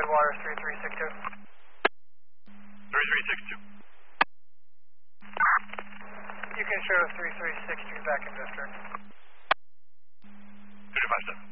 Water 3362. 3362. You can show 3362 back in district. 257.